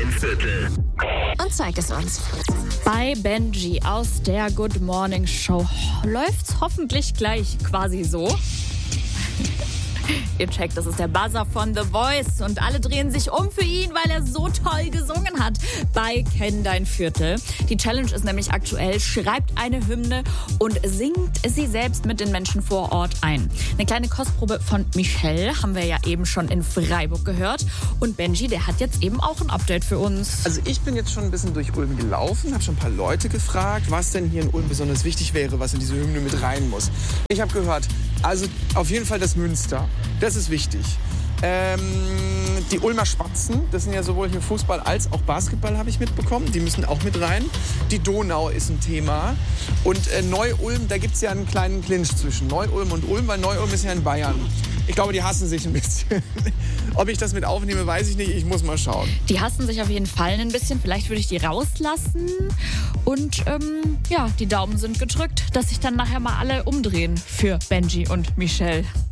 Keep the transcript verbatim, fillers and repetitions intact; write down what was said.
dein Viertel. Und zeig es uns. Bei Benji aus der Good Morning Show läuft's hoffentlich gleich quasi so. Ihr checkt, das ist der Buzzer von The Voice und alle drehen sich um für ihn, weil er so toll gesungen hat bei Kenn dein Viertel. Die Challenge ist nämlich aktuell, schreibt eine Hymne und singt sie selbst mit den Menschen vor Ort ein. Eine kleine Kostprobe von Michelle haben wir ja eben schon in Freiburg gehört. Und Benji, der hat jetzt eben auch ein Update für uns. Also ich bin jetzt schon ein bisschen durch Ulm gelaufen, habe schon ein paar Leute gefragt, was denn hier in Ulm besonders wichtig wäre, was in diese Hymne mit rein muss. Ich habe gehört, also auf jeden Fall das Münster. Das ist wichtig. Ähm, die Ulmer Spatzen, das sind ja sowohl hier Fußball als auch Basketball, habe ich mitbekommen. Die müssen auch mit rein. Die Donau ist ein Thema. Und äh, Neu-Ulm, da gibt es ja einen kleinen Clinch zwischen Neu-Ulm und Ulm, weil Neu-Ulm ist ja in Bayern. Ich glaube, die hassen sich ein bisschen. Ob ich das mit aufnehme, weiß ich nicht. Ich muss mal schauen. Die hassen sich auf jeden Fall ein bisschen. Vielleicht würde ich die rauslassen. Und ähm, ja, die Daumen sind gedrückt, dass sich dann nachher mal alle umdrehen für Benji und Michelle.